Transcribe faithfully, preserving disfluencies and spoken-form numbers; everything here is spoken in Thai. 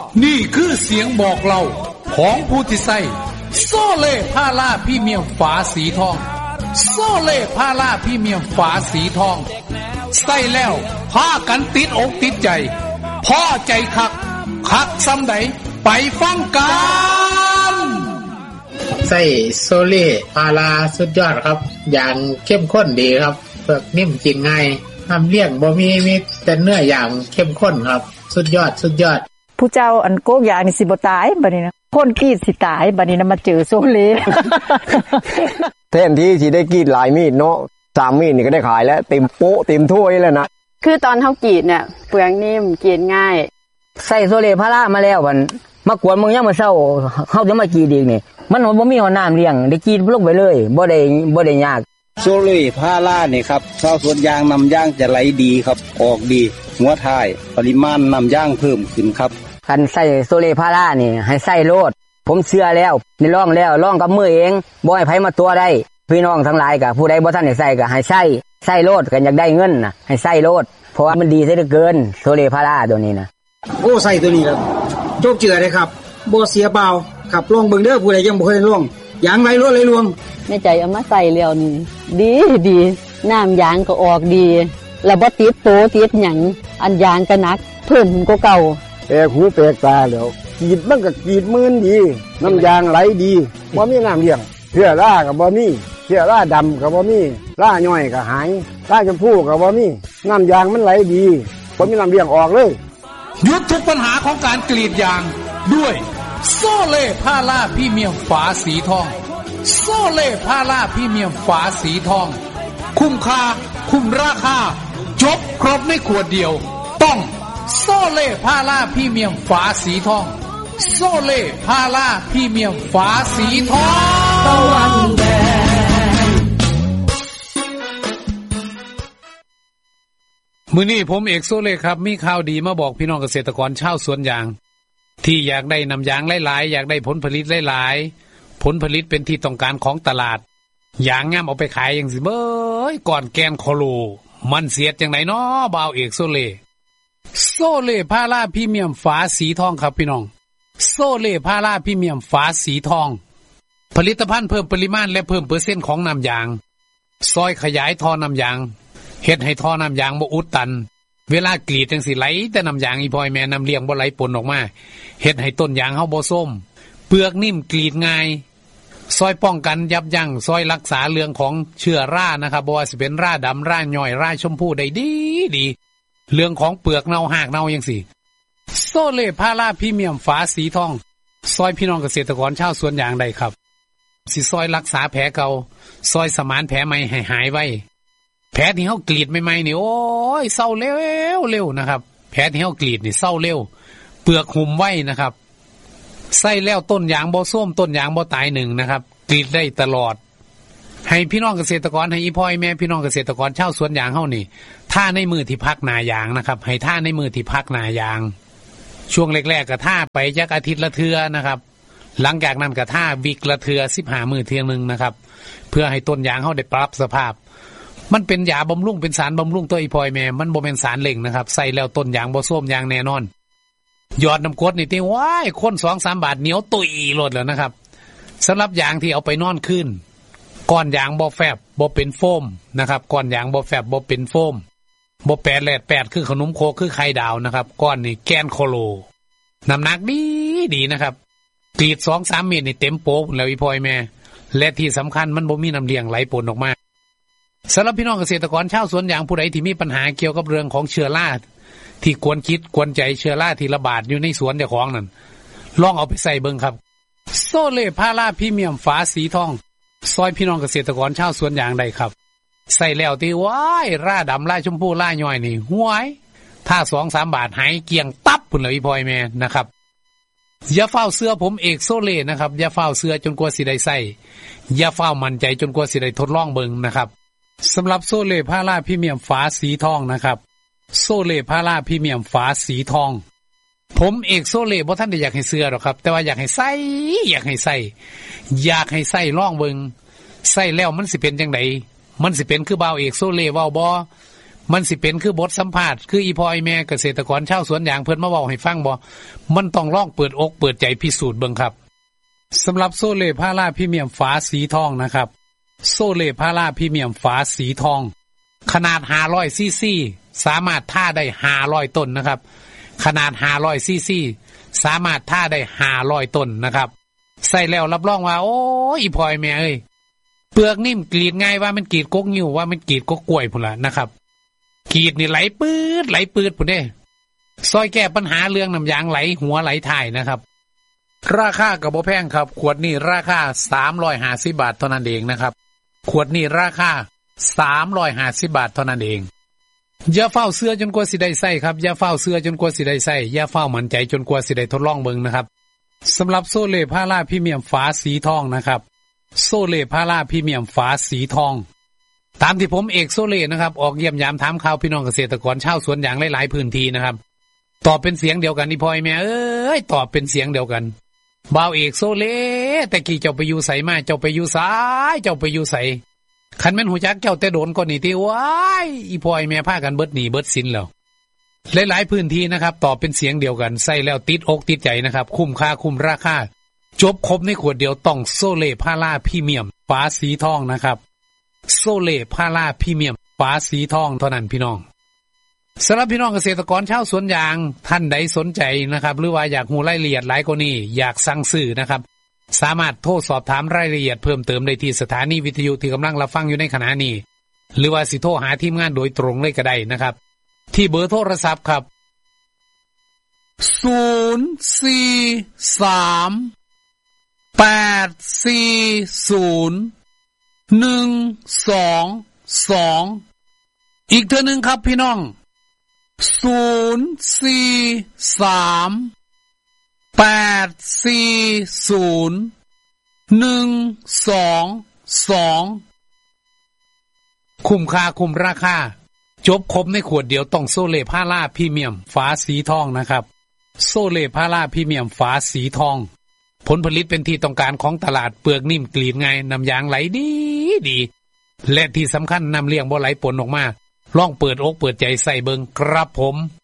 นี่คือเสียงบอกเล่าของผู้ที่ใส่โซเล่พาราพรีเมียมฝาสีทองโซเล่พาราพรีเมียมฝาสีทองใส่แล้วพากันติดอกติดใจพอใจคักคักซ้ำใดไปฟังกันใส่โซเล่พาราสุดยอดครับอย่างเข้มข้นดีครับเปลือกนิ่มกินง่ายทำเลี้ยงบ่มีมีแต่เนื้ออย่างเข้มข้นครับสุดยอดสุดยอดผู้เจ้าอันโกกยานี่สิบ่ตายบัดนี้นะคนกรีดสิตายบัดนี้นะมาเจอโซเล่แทนที่สิได้กรีดหลายมีดเนาะสามมีดนี่ก็ได้ขายแล้วเต็มโป๊ะเต็มถ้วยแล้วนะคือตอนเฮากรีดเนี่ยเปลือกนิ่มกรีดง่ายใส่โซเล่พารามาแล้วบัดมากวนมึงยังมาเช้าเฮาจะมากรีดอีกนี่มันบ่มีหัวน้ำเลี้ยงได้กรีดลงไปเลยบ่ได้บ่ได้ยากโซเล่พาราเนี่ยครับชาวสวนยางนำยางจะไหลดีครับออกดีหัวท้ายปริมาณนำยางเพิ่มขึ้นครับคันใส่โซเล่พารานี่ให้ใส่โลดผมเชื่อแล้วได้ลองแล้วลองกับมือเองบ่ให้ไผมาตัวได้พี่น้องทั้งหลายก็ผู้ใดบ่ทันได้ใส่ก็ให้ใส่ใส่โลดกันอยากได้เงินน่ะให้ใส่โลดเพราะว่ามันดีซะเหลือเกินโซเล่พาราตัวนี้นะโอ้ใส่ตัวนี้ครับโชคเจือเลยครับบ่เสียเปล่าขับลองเบิ่งเด้อผู้ใดยังบ่เคยลองยางไหลรวดไหลรวงแม่ใจเอามาใส่แล้วนี่ดีดีน้ำยางก็ออกดีแล้วบ่ติดโตติดหยังอันยางก็หนักเพิ่นกว่าเก่าแปลกหูแปลกตาแล้วกรีดมันก็กรีดมื่นดีน้ำยางไหลดีบ่มีน้ำเลี้ยงเชื้อราก็บ่มีเชื้อราดำก็บ่มีราย่อยก็หายราชมพูก็บ่มีน้ำยางมันไหลดีบ่มีน้ำเลี้ยงออกเลยหยุดทุกปัญหาของการกรีดยางด้วยโซเล่พาราพรีเมียมฝาสีทองโซเล่พาราพรีเมียมฝาสีทองคุ้มค่าคุ้มราคาจบครบในขวดเดียวต้องโซเล่พาราพรีเมียมฝาสีทองโซเล่พาราพรีเมียมฝาสีทองตะวันแดงมื้อนี้ผมเอกโซเล่ครับมีข่าวดีมาบอกพี่น้องเกษตรกรชาวสวนยางที่อยากได้น้ำยางหลายๆอยากได้ผลผลิตหลายๆผลผลิตเป็นที่ต้องการของตลาดยางงามเอาไปขายอย่างสิเบ้ยก่อนแกนโคโลมันเสียดจังไหนน้อบ่าวเอกโซเล่โซเล่พาราพรีเมียมฝาสีทองครับพี่น้องโซเล่พาราพรีเมียมฝาสีทองผลิตภัณฑ์เพิ่มปริมาณและเพิ่มเปอร์เซ็นต์ของน้ำยางซอยขยายท่อน้ำยางเฮ็ดให้ท่อน้ำยางบ่อุดตันเวลากรีดจังสิไหลแต่น้ำยางอีพอยแม่น้ำเลี้ยงบ่ไหลปนออกมาเฮ็ดให้ต้นยางเฮาบ่ส้มเปลือกนิ่มกรีดง่ายซอยป้องกันยับยั้งซอยรักษาเรื่องของเชื้อรานะครับบ่ว่าสิเป็นราดำราย่อยราชมพูได้ดีดีเรื่องของเปลือกเน่าหากเน่าจังซี่โซเล่พาราพรีเมียมฝาสีทองซอยพี่น้องเกษตรกรชาวสวนยางได้ครับสิซอยรักษาแผลเก่าซอยสมานแผลใหม่ให้หายไวแผลที่เฮากรีดใหม่ๆนี่โอ้ยเศร้าเร็วเร็วนะครับแผลที่เฮากรีดนี่เศร้าเร็วเปลือกหุ่มไว้นะครับใส่แล้วต้นยางบ่ส้มต้นยางบ่ตายหนึ่งนะครับกรีดได้ตลอดให้พี่น้องเกษตรกรให้อีพ่อยแม่พี่น้องเกษตรกรชาวสวนยางเฮานี่ท่าในมือที่พักหน้ายางนะครับให้ท่าในมือที่พักหน้ายางช่วงแรกๆก็ท่าไปจักอาทิตย์ละเทื่อนะครับหลังจากนั้นก็ท่าวิกละเทื่อสิบห้ามื้อเทื่อนึงนะครับเพื่อให้ต้นยางเฮาได้ปรับสภาพมันเป็นยาบำรุงเป็นสารบำรุงตัวอีพอยแม่มันบ่เป็นสารเล่งนะครับใส่แล้วต้นยางบ่ส้มยางแน่นอนยอดน้ำกรดนี่ติว้ายคน สองสาม บาทเหนียวตุยโลดแล้วนะครับสำหรับยางที่เอาไปนอนคืนก้อนยางบ่แฟบบ่เป็นโฟมนะครับก้อนยางบ่แฟบบ่เป็นโฟมบ่แปดแลดแปดคือขนมโคคือไข่ดาวนะครับก้อนนี่แกนโคโลน้ำหนักดีดีนะครับกรีด สองสาม เมตรนี่เต็มโป๊ะแล้วอีพอยแม่และที่สำคัญมันบ่มีน้ำเลี้ยงไหลปนออกมาสำหรับพี่น้องเกษตรกรชาวสวนยางผู้ใดที่มีปัญหาเกี่ยวกับเรื่องของเชื้อราที่กวนคิดกวนใจเชื้อราที่ระบาดอยู่ในสวนเจ้าของนั่นลองเอาไปใส่เบิ่งครับโซเล่พาราพรีเมียมฝาสีทองซอยพี่น้องเกษตรกรชาวสวนยางได้ครับใส่แล้วที่ว้ายราดำราชมพูราย่อยนี่ห้วยถ้า สองสาม บาทหายเกลี้ยงตับพุ่นเลยอีพอยแม่นะครับอย่าเฝ้าเสื้อผมเอกโซเล่นะครับอย่าเฝ้าเสื้อจนกว่าสิได้ใส่อย่าเฝ้ามั่นใจจนกว่าสิได้ทดลองเบิ่งนะครับสำหรับโซเล่พาราพรีเมียมฝาสีทองนะครับโซเล่พาราพรีเมียมฝาสีทองผมเอกโซเล่บ่ท่านได้อยากให้เสื้อหรอกครับแต่ว่าอยากให้ใส่อยากให้ใส่อยากให้ใส่ลองเบิ่งใส่แล้วมันสิเป็นจังไดมันสิเป็นคือบ่าวเอกโซเล่เว้าบ่มันสิเป็นคือบทสัมภาษณ์คืออีพ่ออีแม่เกษตรกรชาวสวนยางเพิ่นมาเว้าให้ฟังบ่มันต้องลองเปิดอกเปิดใจพิสูจน์เบิ่งครับสำหรับโซเล่พาราพรีเมียมฝาสีทองนะครับโซเล่พาราพรีเมียมฝาสีทองขนาดห้าร้อยซีซีสามารถท่าได้ห้าร้อยต้นนะครับขนาดห้าร้อยซีซีสามารถท่าได้ห้าร้อยต้นนะครับใส่แล้วรับรองว่าโอ้ยอีพ่อแม่เอ้ยเปลือกนิ่มกรีดง่ายว่ามันกรีดกกนิ้วว่ามันกรีดกกกล้วยพุ่นล่ะนะครับกรีดนี่ไหลปื๊ดไหลปื๊ดพุ่นเด้ซอยแก้ปัญหาเรื่องน้ำยางไหลหัวไหลถ่ายนะครับราคาก็บ่แพงครับขวดนี้ราคาสามร้อยห้าสิบบาทเท่านั้นเองนะครับขวดนี้ราคาสามร้อยห้าสิบบาทเท่านั้นเองอย่าเฝ้าเสื้อจนกว่าสิได้ใส่ครับอย่าเฝ้าเสื้อจนกว่าสิได้ใส่อย่าเฝ้ามั่นใจจนกว่าสิได้ทดลองเบิ่งนะครับสำหรับโซเล่พาราพรีเมียมฝาสีทองนะครับโซเล่พาราพรีเมียมฝาสีทองตามที่ผมเอกโซเล่นะครับออกเยี่ยมยามถามข่าวพี่น้องเกษตรกรชาวสวนยางหลายๆพื้นที่นะครับตอบเป็นเสียงเดียวกันนี่พ่อแม่เอ้ยตอบเป็นเสียงเดียวกันบ่าวเอกโซเล่แต่กี้เจ้าไปอยู่ไสมาเจ้าไปอยู่ซ้ายเจ้าไปอยู่ไสคันแม่นหูจักเจ้าแต่โดนก่อนนี่ติว้ายอีพ่อแม่พากันเบิดหนีเบิดสินแล้วหลายๆพื้นที่นะครับตอบเป็นเสียงเดียวกันใส่แล้วติดอกติดใจนะครับคุ้มค่าคุ้มราคาจบครบในขวดเดียวต้องโซเล่พาราพรีเมียมฝาสีทองนะครับโซเล่พาราพรีเมียมฝาสีทองเท่านั้นพี่น้องสำหรับพี่น้องเกษตรกรชาวสวนยางท่านใดสนใจนะครับหรือว่าอยากรู้รายละเอียดหลายกว่านี้อยากสั่งซื้อนะครับสามารถโทรสอบถามรายละเอียดเพิ่มเติมได้ที่สถานีวิทยุที่กำลังรับฟังอยู่ในขณะนี้หรือว่าสิโทรหาทีมงานโดยตรงเลยก็ได้นะครับที่เบอร์โทรศัพท์ครับศูนย์ สี่ สาม แปด สี่ ศูนย์ หนึ่ง สอง สองอีกเทื่อนึงครับพี่น้องศูนย์ สี่ สาม แปด สี่ ศูนย์ หนึ่ง สอง สองคุ้มค่าคุ้มราคาจบครบในขวดเดียวต้องโซเล่พาราพรีเมียมฝาสีทองนะครับโซเล่พาราพรีเมียมฝาสีทองผลผลิตเป็นที่ต้องการของตลาดเปลือกนิ่มกรีดง่ายน้ำยางไหลดีดีและที่สำคัญน้ำเลี้ยงบ่ไหลปนออกมาลองเปิดอกเปิดใจใส่เบิงครับผม